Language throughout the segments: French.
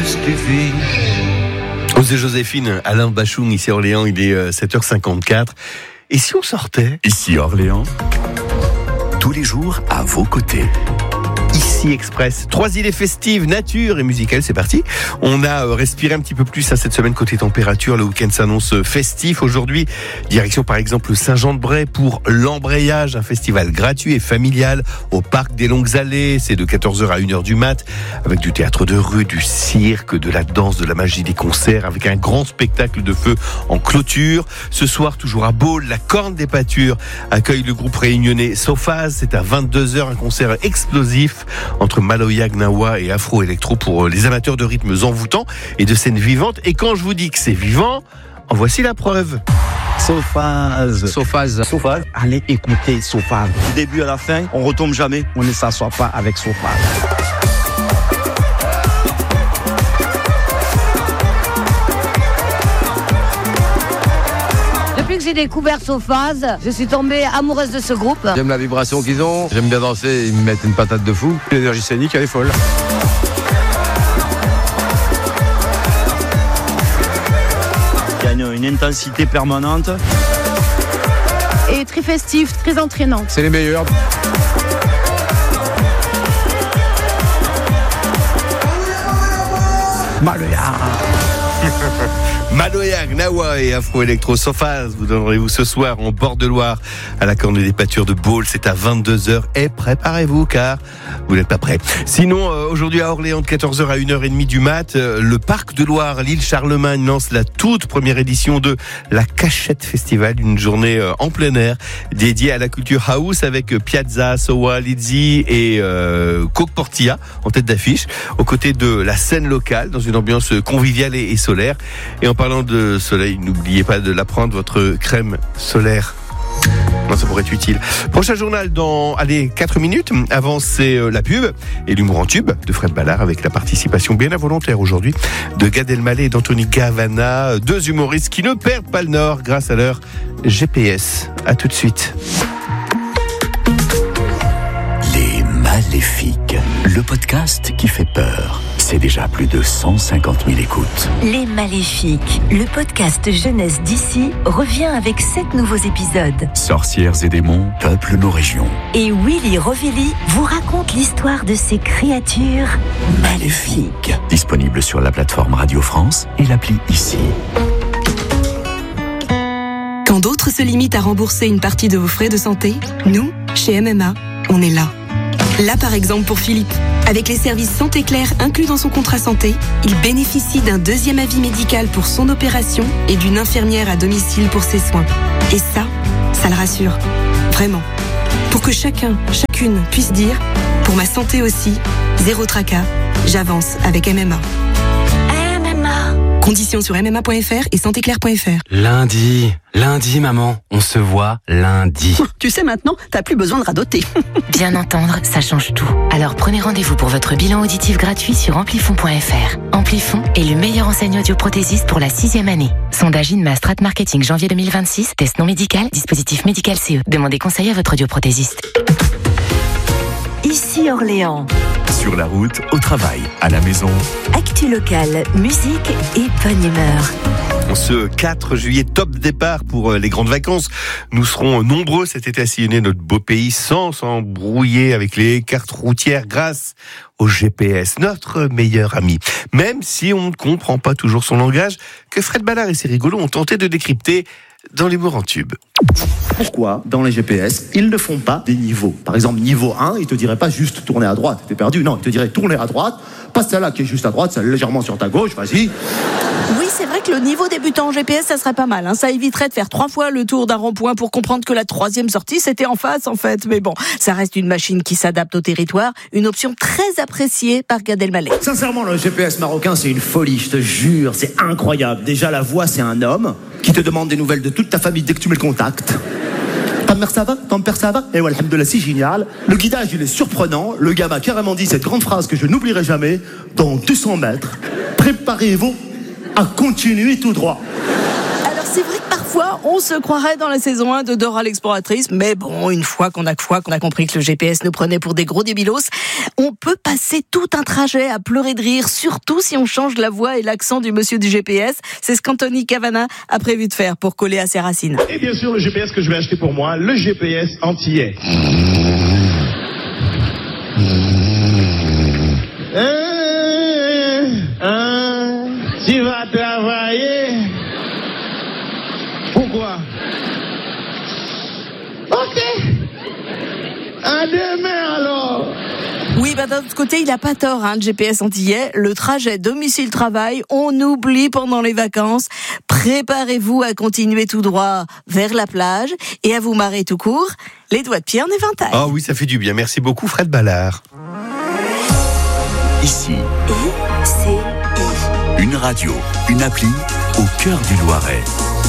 justifie. Osez Joséphine, Alain Bachoun, ici à Orléans, il est 7h54. Et si on sortait ? Ici Orléans, tous les jours à vos côtés. Ici Express, 3 idées festives, nature et musicales, c'est parti. On a respiré un petit peu plus cette semaine côté température, le week-end s'annonce festif. Aujourd'hui, direction par exemple Saint-Jean-de-Bray pour l'embrayage, un festival gratuit et familial au Parc des Longues Allées. C'est de 14h à 1h du mat, avec du théâtre de rue, du cirque, de la danse, de la magie, des concerts, avec un grand spectacle de feu en clôture. Ce soir, toujours à Baule, la Corne des Pâtures accueille le groupe réunionnais Sophase. C'est à 22h, un concert explosif entre Maloya, Gnawa et Afro Electro pour les amateurs de rythmes envoûtants et de scènes vivantes. Et quand je vous dis que c'est vivant, en voici la preuve. Sophase. Allez écouter Sophase. Du début à la fin, on retombe jamais. On ne s'assoit pas avec Sophase. Depuis que j'ai découvert Sophase, je suis tombée amoureuse de ce groupe. J'aime la vibration qu'ils ont, j'aime bien danser, ils me mettent une patate de fou. L'énergie scénique, elle est folle. Il y a une intensité permanente. Et très festif, très entraînant. C'est les meilleurs. Maloya, Gnawa et Afro Electro Sophase, vous donnerez vous ce soir en bord de Loire à la Corne des Pâtures de Baule. C'est à 22h et préparez-vous car vous n'êtes pas prêts. Sinon, aujourd'hui à Orléans de 14h à 1h30 du mat, le Parc de Loire, l'île Charlemagne lance la toute première édition de la Cachette Festival, une journée en plein air dédiée à la culture house avec Piazza, Sowa, Lizzy et Coke Portilla en tête d'affiche, aux côtés de la scène locale dans une ambiance conviviale et solaire. Et en parlant de soleil, n'oubliez pas de la prendre, votre crème solaire. Non, ça pourrait être utile. Prochain journal dans 4 minutes. Avant, c'est la pub et l'humour en tube de Fred Ballard avec la participation bien involontaire aujourd'hui de Gad Elmaleh et d'Anthony Gavana. 2 humoristes qui ne perdent pas le nord grâce à leur GPS. À tout de suite. Les Maléfiques, le podcast qui fait peur. C'est déjà plus de 150 000 écoutes. Les Maléfiques, le podcast jeunesse d'ici, revient avec 7 nouveaux épisodes. Sorcières et démons peuplent nos régions. Et Willy Rovelli vous raconte l'histoire de ces créatures maléfiques. Disponible sur la plateforme Radio France et l'appli Ici. Quand d'autres se limitent à rembourser une partie de vos frais de santé, nous, chez MMA, on est là. Là, par exemple, pour Philippe. Avec les services Santé Claire inclus dans son contrat santé, il bénéficie d'un 2e avis médical pour son opération et d'une infirmière à domicile pour ses soins. Et ça le rassure. Vraiment. Pour que chacune puisse dire, pour ma santé aussi, zéro tracas, j'avance avec MMA. Conditions sur mma.fr et santéclair.fr. Lundi, maman, on se voit lundi. Tu sais maintenant, t'as plus besoin de radoter. Bien entendre, ça change tout. Alors prenez rendez-vous pour votre bilan auditif gratuit sur amplifon.fr. Amplifon est le meilleur enseigne audioprothésiste pour la 6e année. Sondage INMA Strat Marketing janvier 2026, test non médical, dispositif médical CE. Demandez conseil à votre audioprothésiste. Ici Orléans. Sur la route, au travail, à la maison. Actu locale, musique et bonne humeur. Ce 4 juillet, top départ pour les grandes vacances. Nous serons nombreux cet été à sillonner notre beau pays sans s'embrouiller avec les cartes routières grâce au GPS, notre meilleur ami. Même si on ne comprend pas toujours son langage, que Fred Ballard et ses rigolos ont tenté de décrypter dans l'humour en tube. Pourquoi, dans les GPS, ils ne font pas des niveaux ? Par exemple, niveau 1, ils te diraient pas juste tourner à droite, t'es perdu. Non, ils te diraient tourner à droite, pas celle-là qui est juste à droite, celle légèrement sur ta gauche, vas-y. Oui, c'est vrai que le niveau débutant en GPS, ça serait pas mal. Hein. Ça éviterait de faire 3 fois le tour d'un rond-point pour comprendre que la 3e sortie, c'était en face, en fait. Mais bon, ça reste une machine qui s'adapte au territoire, une option très appréciée par Gad Elmaleh. Sincèrement, le GPS marocain, c'est une folie, je te jure, c'est incroyable. Déjà, la voix, c'est un homme qui te demande des nouvelles de toute ta famille dès que tu mets le contact. Ta mère ça va ? Ton père ça va ? Et ouais, alhamdoulilah, c'est génial. Le guidage, il est surprenant. Le gars m'a carrément dit cette grande phrase que je n'oublierai jamais. Dans 200 mètres, préparez-vous à continuer tout droit. Alors c'est vrai que parfois, Parfois, on se croirait dans la saison 1 de Dora l'exploratrice, mais bon, une fois qu'on a compris que le GPS nous prenait pour des gros débilos, on peut passer tout un trajet à pleurer de rire, surtout si on change la voix et l'accent du monsieur du GPS. C'est ce qu'Anthony Cavana a prévu de faire pour coller à ses racines. Et bien sûr, le GPS que je vais acheter pour moi, le GPS antillais. Tu vas travailler? Pourquoi? Ok. À demain alors. Oui, d'un autre côté, il n'a pas tort, le GPS antillais. Le trajet domicile-travail, on oublie pendant les vacances. Préparez-vous à continuer tout droit vers la plage et à vous marrer tout court, les doigts de pied en éventail. Ah oui, ça fait du bien. Merci beaucoup, Fred Ballard. Ici, une radio, une appli au cœur du Loiret.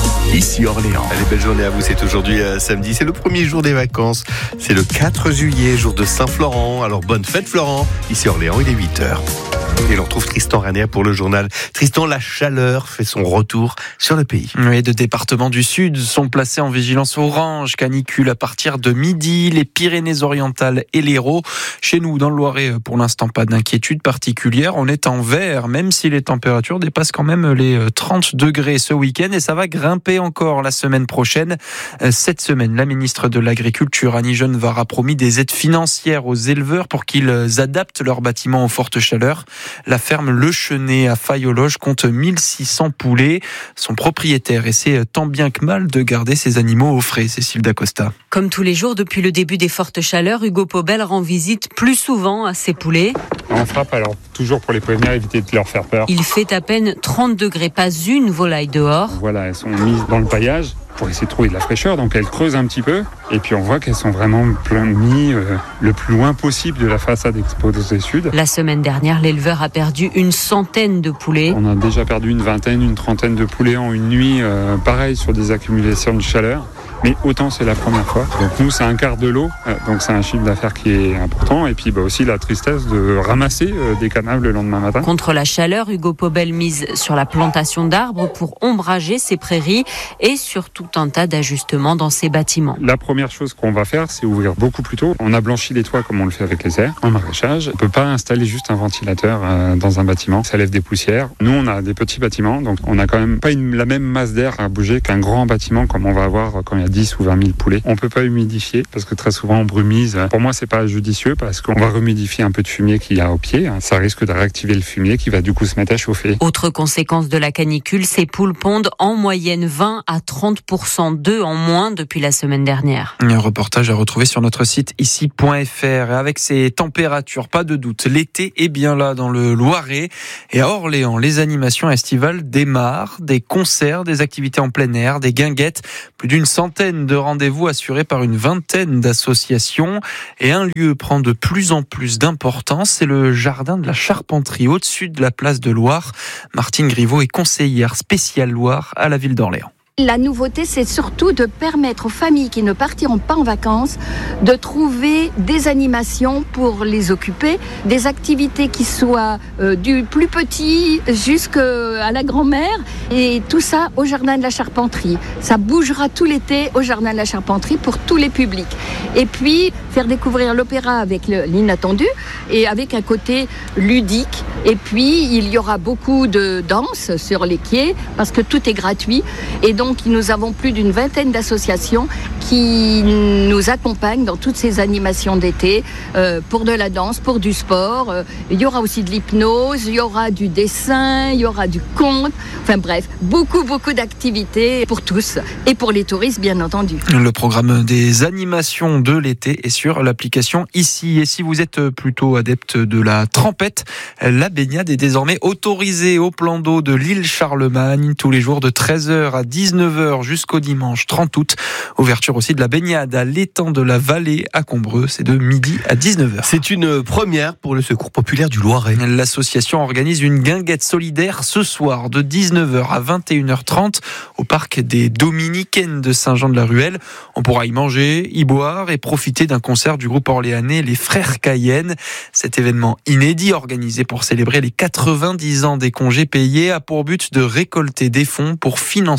Ici Orléans. Allez, belle journée à vous. C'est aujourd'hui samedi. C'est le premier jour des vacances. C'est le 4 juillet, jour de Saint-Florent. Alors bonne fête, Florent. Ici Orléans, il est 8h. Et l'on retrouve Tristan Ranière pour le journal. Tristan, la chaleur fait son retour sur le pays. Oui, deux départements du Sud sont placés en vigilance orange, canicule à partir de midi, les Pyrénées-Orientales et l'Hérault. Chez nous, dans le Loiret, pour l'instant, pas d'inquiétude particulière. On est en vert, même si les températures dépassent quand même les 30 degrés ce week-end. Et ça va grimper encore la semaine prochaine. Cette semaine, la ministre de l'Agriculture, Annie Genevard, a promis des aides financières aux éleveurs pour qu'ils adaptent leurs bâtiments aux fortes chaleurs. La ferme Le Chenet à Faille-aux-Loges compte 1600 poulets. Son propriétaire essaie tant bien que mal de garder ses animaux au frais. Cécile Dacosta. Comme tous les jours depuis le début des fortes chaleurs, Hugo Pobel rend visite plus souvent à ses poulets. On frappe alors toujours pour les prévenir, éviter de leur faire peur. Il fait à peine 30 degrés, pas une volaille dehors. Voilà, elles sont mises dans le paillage pour essayer de trouver de la fraîcheur, donc elles creusent un petit peu et puis on voit qu'elles sont vraiment mises le plus loin possible de la façade exposée sud. La semaine dernière, l'éleveur a perdu une centaine de poulets. On a déjà perdu une vingtaine, une trentaine de poulets en une nuit, pareil sur des accumulations de chaleur. Mais autant c'est la première fois. Donc nous c'est un quart de l'eau, donc c'est un chiffre d'affaires qui est important. Et puis aussi la tristesse de ramasser des canables le lendemain matin. Contre la chaleur, Hugo Pobel mise sur la plantation d'arbres pour ombrager ses prairies et sur tout un tas d'ajustements dans ses bâtiments. La première chose qu'on va faire, c'est ouvrir beaucoup plus tôt. On a blanchi les toits comme on le fait avec les airs en maraîchage. On peut pas installer juste un ventilateur dans un bâtiment, ça lève des poussières. Nous on a des petits bâtiments, donc on a quand même pas la même masse d'air à bouger qu'un grand bâtiment comme on va avoir quand il y a 10 ou 20 000 poulets. On peut pas humidifier parce que très souvent on brumise. Pour moi, c'est pas judicieux parce qu'on va rehumidifier un peu de fumier qu'il y a au pied. Ça risque de réactiver le fumier qui va du coup se mettre à chauffer. Autre conséquence de la canicule, ces poules pondent en moyenne 20 à 30% d'œufs en moins depuis la semaine dernière. Un reportage à retrouver sur notre site ici.fr. Et avec ces températures, pas de doute, l'été est bien là dans le Loiret. Et à Orléans, les animations estivales démarrent. Des concerts, des activités en plein air, des guinguettes, plus d'une centaine de rendez-vous assurés par une vingtaine d'associations. Et un lieu prend de plus en plus d'importance, c'est le jardin de la Charpenterie, au-dessus de la place de Loire. Martine Griveau est conseillère spéciale Loire à la ville d'Orléans. La nouveauté, c'est surtout de permettre aux familles qui ne partiront pas en vacances de trouver des animations pour les occuper, des activités qui soient du plus petit jusqu'à la grand-mère, et tout ça au Jardin de la Charpenterie. Ça bougera tout l'été au Jardin de la Charpenterie pour tous les publics. Et puis, faire découvrir l'opéra avec l'inattendu et avec un côté ludique. Et puis, il y aura beaucoup de danse sur les quais parce que tout est gratuit. Et donc, nous avons plus d'une vingtaine d'associations qui nous accompagnent dans toutes ces animations d'été pour de la danse, pour du sport. Il y aura aussi de l'hypnose, il y aura du dessin, il y aura du conte. Enfin bref, beaucoup d'activités pour tous et pour les touristes bien entendu. Le programme des animations de l'été est sur l'application Ici. Et si vous êtes plutôt adepte de la trempette, la baignade est désormais autorisée au plan d'eau de l'île Charlemagne tous les jours de 13h à 19h jusqu'au dimanche 30 août. Ouverture aussi de la baignade à l'étang de la Vallée à Combreux, c'est de midi à 19h. C'est une première pour le Secours populaire du Loiret. L'association organise une guinguette solidaire ce soir de 19h à 21h30 au parc des Dominicaines de Saint-Jean-de-la-Ruelle. On pourra y manger, y boire et profiter d'un concert du groupe orléanais Les Frères Cayenne. Cet événement inédit organisé pour célébrer les 90 ans des congés payés a pour but de récolter des fonds pour financer la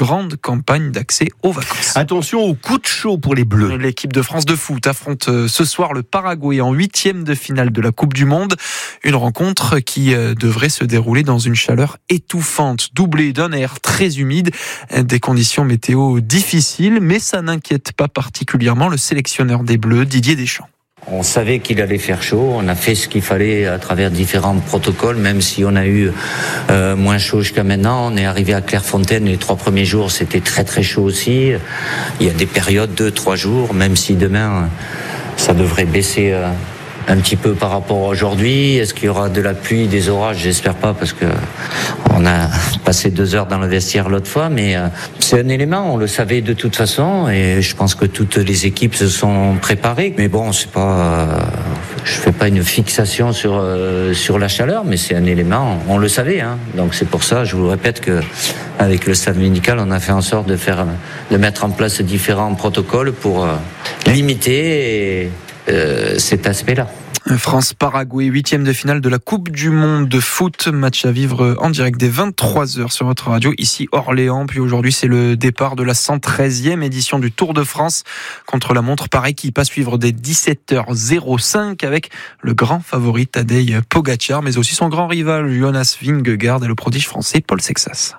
grande campagne d'accès aux vacances. Attention au coup de chaud pour les Bleus. L'équipe de France de foot affronte ce soir le Paraguay en 8e de finale de la Coupe du Monde. Une rencontre qui devrait se dérouler dans une chaleur étouffante, doublée d'un air très humide, des conditions météo difficiles, mais ça n'inquiète pas particulièrement le sélectionneur des Bleus, Didier Deschamps. On savait qu'il allait faire chaud, on a fait ce qu'il fallait à travers différents protocoles, même si on a eu moins chaud jusqu'à maintenant. On est arrivé à Clairefontaine, les 3 premiers jours c'était très très chaud aussi. Il y a des périodes de 3 jours, même si demain ça devrait baisser un petit peu par rapport à aujourd'hui. Est-ce qu'il y aura de la pluie, des orages? J'espère pas, parce que on a passé 2 heures dans le vestiaire l'autre fois, mais c'est un élément, on le savait de toute façon, et je pense que toutes les équipes se sont préparées. Mais bon, c'est pas, je fais pas une fixation sur la chaleur, mais c'est un élément, on le savait, hein. Donc c'est pour ça, je vous répète que avec le staff médical, on a fait en sorte de mettre en place différents protocoles pour limiter cet aspect-là. France-Paraguay, 8e de finale de la Coupe du Monde de foot. Match à vivre en direct dès 23h sur votre radio, ici Orléans. Puis aujourd'hui, c'est le départ de la 113e édition du Tour de France contre la montre par équipe, à suivre dès 17h05 avec le grand favori Tadej Pogacar, mais aussi son grand rival Jonas Vingegaard et le prodige français Paul Sexas.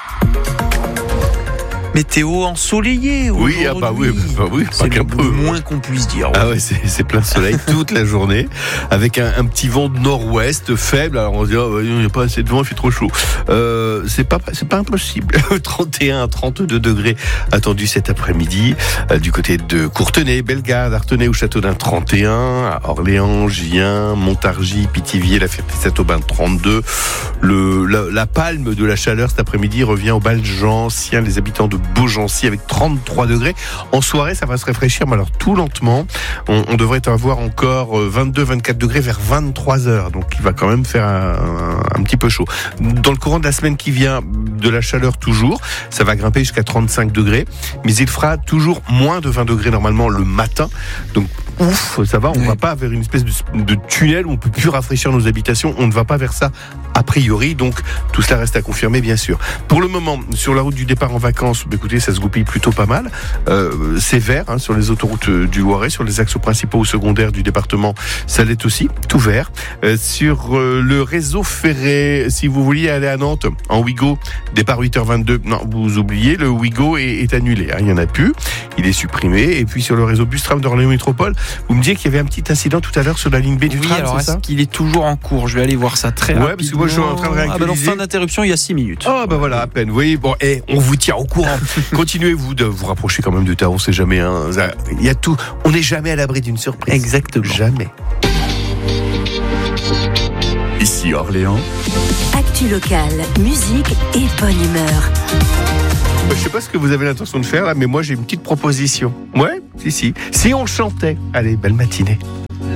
Météo ensoleillée aujourd'hui. Oui, c'est pas qu'un peu. Moins qu'on puisse dire. Ah ouais, c'est plein soleil toute la journée, avec un petit vent de nord-ouest faible. Alors on se dit, il n'y a pas assez de vent, il fait trop chaud. C'est pas impossible. 31 à 32 degrés attendus cet après-midi. Du côté de Courtenay, Bellegarde, Artenay ou Châteaudun 31, à Orléans, Gien, Montargis, Pithiviers, La Ferté-Saint-Aubin 32. La palme de la chaleur cet après-midi revient au Balgeancien, les habitants de Beaugency avec 33 degrés. En soirée, ça va se réfléchir, mais alors tout lentement. On devrait avoir encore 22-24 degrés vers 23 heures. Donc il va quand même faire un petit peu chaud. Dans le courant de la semaine qui vient, de la chaleur toujours. Ça va grimper jusqu'à 35 degrés. Mais il fera toujours moins de 20 degrés normalement le matin. Donc ça va, on ne va pas vers une espèce de tunnel où on peut plus rafraîchir nos habitations. On ne va pas vers ça a priori. Donc tout cela reste à confirmer, bien sûr. Pour le moment, sur la route du départ en vacances, écoutez, ça se goupille plutôt pas mal. C'est vert sur les autoroutes du Loiret, sur les axes principaux ou secondaires du département, ça l'est aussi, tout vert. Sur le réseau ferré, si vous vouliez aller à Nantes en Ouigo, départ 8h22, non, vous oubliez, le Ouigo est annulé, il n'y en a plus, il est supprimé. Et puis sur le réseau bus-tram d'Orléans Métropole, vous me disiez qu'il y avait un petit incident tout à l'heure sur la ligne B du tram, alors c'est ça ? Est-ce qu'il est toujours en cours ? Je vais aller voir ça très rapidement. Parce que moi je suis en train de réactualiser. Fin d'interruption il y a 6 minutes. Ah voilà, à peine. Oui, bon, on vous tient au courant. Continuez-vous de vous rapprocher quand même du terrain, on sait jamais. Il y a tout. On n'est jamais à l'abri d'une surprise. Exactement. Jamais. Ici Orléans. Actu locale, musique et bonne humeur. Je sais pas ce que vous avez l'intention de faire là, mais moi j'ai une petite proposition. Ouais, si. Si on chantait. Allez, belle matinée.